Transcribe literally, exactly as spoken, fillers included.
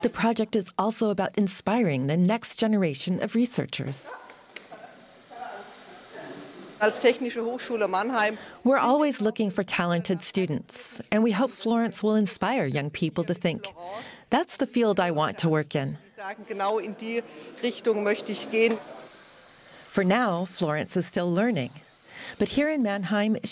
The project is also about inspiring the next generation of researchers. Als Technische Hochschule Mannheim. We're always looking for talented students, and we hope Florence will inspire young people to think, that's the field I want to work in. Sie sagen, genau in die Richtung möchte ich gehen. For now, Florence is still learning. But here in Mannheim,